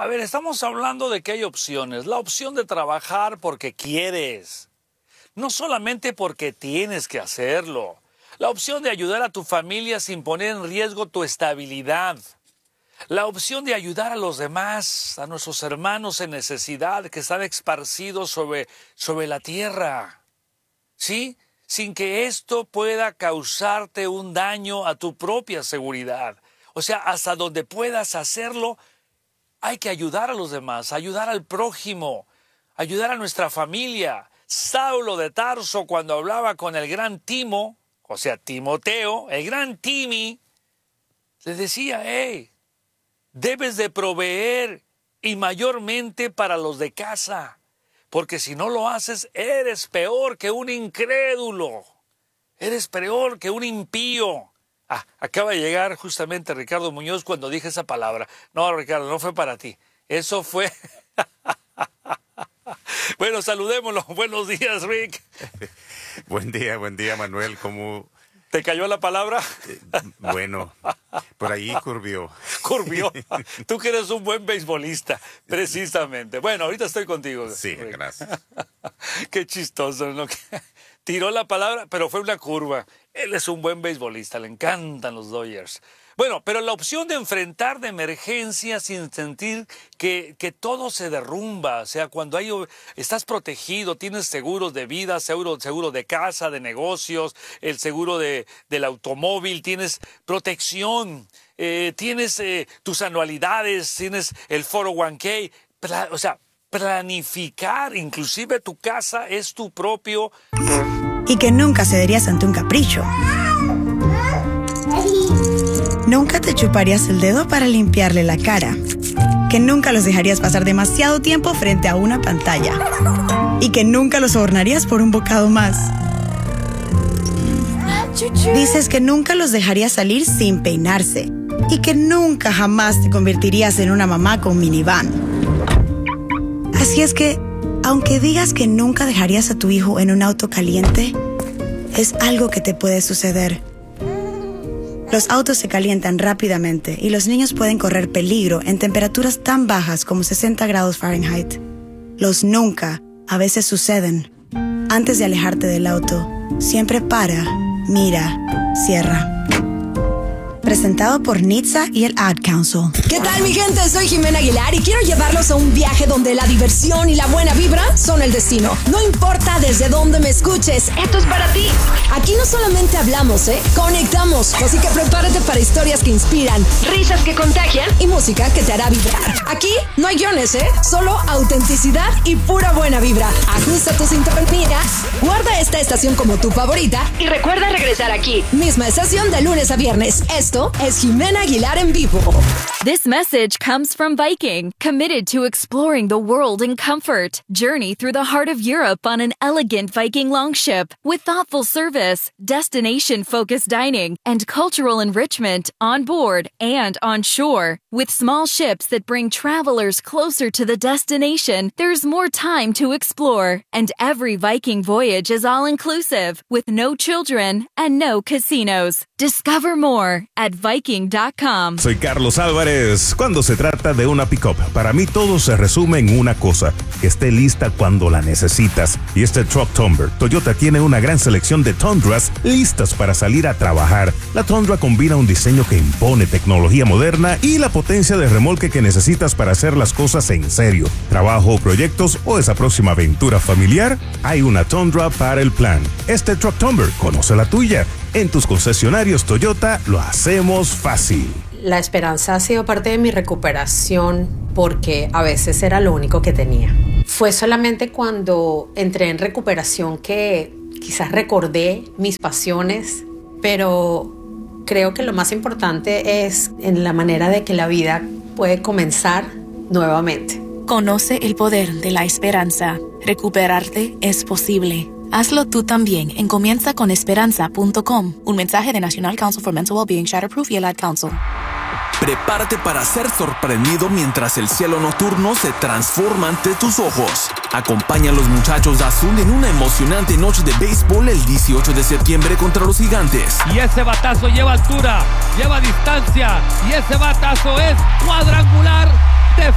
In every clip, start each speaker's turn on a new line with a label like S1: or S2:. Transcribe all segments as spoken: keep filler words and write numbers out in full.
S1: A ver, estamos hablando de que hay opciones. La opción de trabajar porque quieres. No solamente porque tienes que hacerlo. La opción de ayudar a tu familia sin poner en riesgo tu estabilidad. La opción de ayudar a los demás, a nuestros hermanos en necesidad que están esparcidos sobre, sobre la tierra. ¿Sí? Sin que esto pueda causarte un daño a tu propia seguridad. O sea, hasta donde puedas hacerlo, hay que ayudar a los demás, ayudar al prójimo, ayudar a nuestra familia. Saulo de Tarso, cuando hablaba con el gran Timo, o sea, Timoteo, el gran Timi, le decía, hey, debes de proveer y mayormente para los de casa, porque si no lo haces, eres peor que un incrédulo, eres peor que un impío. Ah, acaba de llegar justamente Ricardo Muñoz cuando dije esa palabra. No, Ricardo, no fue para ti. Eso fue... Bueno, saludémoslo. Buenos días, Rick.
S2: Buen día, buen día, Manuel. ¿Cómo...
S1: ¿Te cayó la palabra?
S2: Eh, bueno, por ahí curvió.
S1: Curvió. Tú que eres un buen beisbolista, precisamente. Bueno, ahorita estoy contigo.
S2: Sí,
S1: Rick.
S2: Gracias.
S1: Qué chistoso, ¿no? Tiró la palabra, pero fue una curva. Él es un buen beisbolista, le encantan los Dodgers. Bueno, pero la opción de enfrentar de emergencia sin sentir que, que todo se derrumba, o sea, cuando hay, estás protegido, tienes seguros de vida, seguro, seguro de casa, de negocios, el seguro de, del automóvil, tienes protección, eh, tienes eh, tus anualidades, tienes el cuatro oh uno k, o sea, planificar, inclusive tu casa es tu propio...
S3: Y que nunca cederías ante un capricho. Nunca te chuparías el dedo para limpiarle la cara. Que nunca los dejarías pasar demasiado tiempo frente a una pantalla. Y que nunca los sobornarías por un bocado más. Dices que nunca los dejarías salir sin peinarse. Y que nunca jamás te convertirías en una mamá con minivan. Así es que, aunque digas que nunca dejarías a tu hijo en un auto caliente, es algo que te puede suceder. Los autos se calientan rápidamente y los niños pueden correr peligro en temperaturas tan bajas como sesenta grados Fahrenheit. Los nunca a veces suceden. Antes de alejarte del auto, siempre para, mira, cierra. Presentado por N H T S A y el Ad Council.
S4: ¿Qué tal, mi gente? Soy Jimena Aguilar y quiero llevarlos a un viaje donde la diversión y la buena vibra son el destino. No importa desde dónde me escuches, esto es para ti. Aquí no solamente hablamos, ¿eh? Conectamos. Así que prepárate para historias que inspiran, risas que contagian y música que te hará vibrar. Aquí no hay guiones, ¿eh? Solo autenticidad y pura buena vibra. Ajusta tu sintonía, guarda esta estación como tu favorita y recuerda regresar aquí. Misma estación de lunes a viernes. Esto es Jimena Aguilar en vivo.
S5: This message comes from Viking, committed to exploring the world in comfort. Journey through the heart of Europe on an elegant Viking longship with thoughtful service, destination-focused dining, and cultural enrichment on board and on shore. With small ships that bring travelers closer to the destination, there's more time to explore. And every Viking voyage is all-inclusive, with no children and no casinos. Discover more at Viking dot com.
S6: Soy Carlos Álvarez. Cuando se trata de una pick-up, para mí todo se resume en una cosa: que esté lista cuando la necesitas. Y este Trucktumber, Toyota tiene una gran selección de Tundras listas para salir a trabajar. La Tundra combina un diseño que impone tecnología moderna y la potencia de remolque que necesitas para hacer las cosas en serio. Trabajo, proyectos o esa próxima aventura familiar, hay una Tundra para el plan. Este Trucktumber, conoce la tuya. En tus concesionarios Toyota lo hacemos fácil.
S7: La esperanza ha sido parte de mi recuperación porque a veces era lo único que tenía. Fue solamente cuando entré en recuperación que quizás recordé mis pasiones, pero creo que lo más importante es en la manera de que la vida puede comenzar nuevamente.
S8: Conoce el poder de la esperanza. Recuperarte es posible. Hazlo tú también en comienza con esperanza punto com. Un mensaje de National Council for Mental Wellbeing, Shatterproof y el Ad Council.
S9: Prepárate para ser sorprendido mientras el cielo nocturno se transforma ante tus ojos. Acompaña a los muchachos de azul en una emocionante noche de béisbol el dieciocho de septiembre contra los Gigantes.
S10: Y ese batazo lleva altura, lleva distancia, y ese batazo es cuadrangular de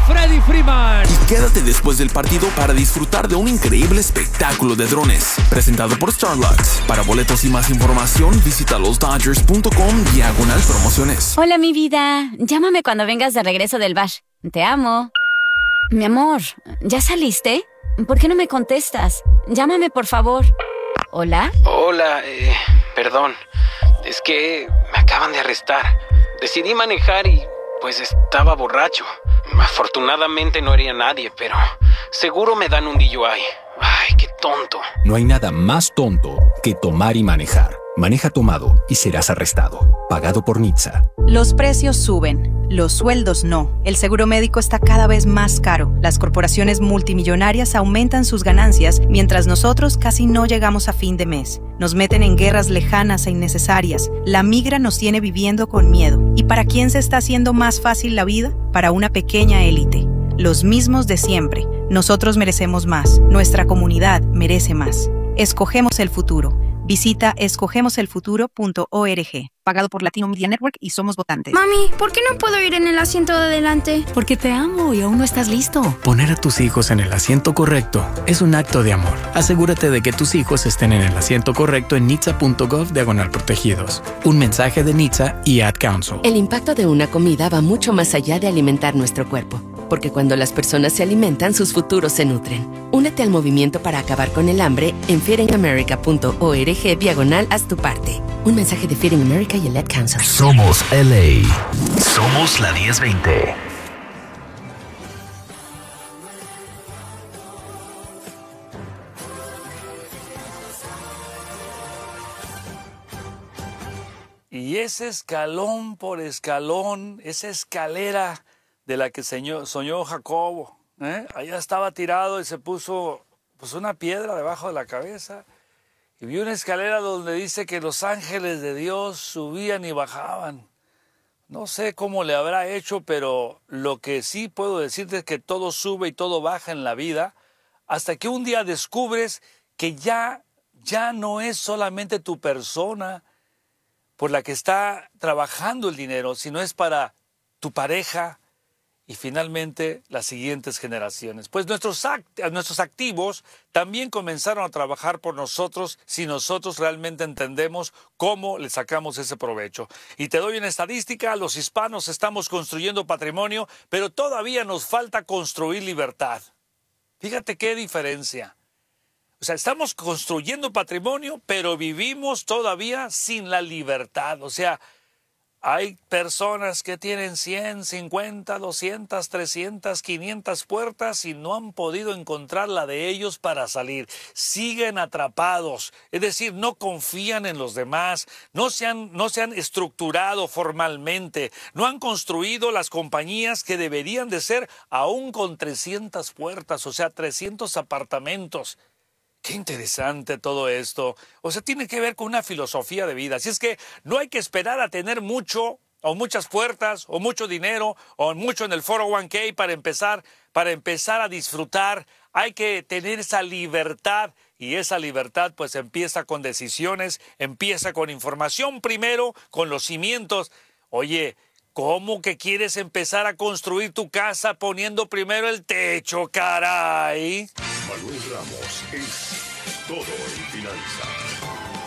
S10: Freddy Freeman.
S9: Y quédate después del partido para disfrutar de un increíble espectáculo de drones, presentado por Starlux. Para boletos y más información, visita los dodgers punto com diagonal promociones.
S11: Hola, mi vida. Llámame cuando vengas de regreso del bar. Te amo. Mi amor, ¿ya saliste? ¿Por qué no me contestas? Llámame, por favor. ¿Hola?
S12: Hola, eh, perdón. Es que me acaban de arrestar. Decidí manejar y, pues, estaba borracho. Afortunadamente no hería a nadie, pero seguro me dan un D U I. Ay, qué tonto.
S13: No hay nada más tonto que tomar y manejar. Maneja tomado y serás arrestado. Pagado por N H T S A.
S14: Los precios suben, los sueldos no. El seguro médico está cada vez más caro. Las corporaciones multimillonarias aumentan sus ganancias mientras nosotros casi no llegamos a fin de mes. Nos meten en guerras lejanas e innecesarias. La migra nos tiene viviendo con miedo. ¿Y para quién se está haciendo más fácil la vida? Para una pequeña élite. Los mismos de siempre. Nosotros merecemos más. Nuestra comunidad merece más. Escogemos el futuro. Visita escogemos el futuro punto org. Pagado por Latino Media Network y somos votantes.
S15: Mami, ¿por qué no puedo ir en el asiento de adelante?
S16: Porque te amo y aún no estás listo.
S17: Poner a tus hijos en el asiento correcto es un acto de amor. Asegúrate de que tus hijos estén en el asiento correcto en N H T S A punto gov diagonal protegidos. Un mensaje de N H T S A y Ad Council.
S18: El impacto de una comida va mucho más allá de alimentar nuestro cuerpo. Porque cuando las personas se alimentan, sus futuros se nutren. Únete al movimiento para acabar con el hambre en feeding america punto org diagonal haz tu parte. Un mensaje de Feeding America y el Ad Council.
S19: Somos L A. Somos la diez veinte.
S1: Y ese escalón por escalón, esa escalera de la que soñó, soñó Jacobo, ¿eh? Allá estaba tirado y se puso pues una piedra debajo de la cabeza y vio una escalera donde dice que los ángeles de Dios subían y bajaban. No sé cómo le habrá hecho, pero lo que sí puedo decirte es que todo sube y todo baja en la vida hasta que un día descubres que ya, ya no es solamente tu persona por la que está trabajando el dinero, sino es para tu pareja, y finalmente las siguientes generaciones. Pues nuestros, act nuestros activos también comenzaron a trabajar por nosotros si nosotros realmente entendemos cómo le sacamos ese provecho. Y te doy una estadística, los hispanos estamos construyendo patrimonio, pero todavía nos falta construir libertad. Fíjate qué diferencia. O sea, estamos construyendo patrimonio, pero vivimos todavía sin la libertad. O sea, hay personas que tienen cien, cincuenta, doscientas, trescientas, quinientas puertas y no han podido encontrar la de ellos para salir. Siguen atrapados, es decir, no confían en los demás, no se han, no se han estructurado formalmente, no han construido las compañías que deberían de ser aún con trescientas puertas, o sea, trescientos apartamentos. Qué interesante todo esto. O sea, tiene que ver con una filosofía de vida. Así es que no hay que esperar a tener mucho o muchas puertas o mucho dinero o mucho en el cuatro oh uno k para empezar, para empezar a disfrutar. Hay que tener esa libertad y esa libertad pues empieza con decisiones, empieza con información primero, con los cimientos. Oye, ¿cómo que quieres empezar a construir tu casa poniendo primero el techo, caray?
S20: Manuel Ramos es todo en finanzas.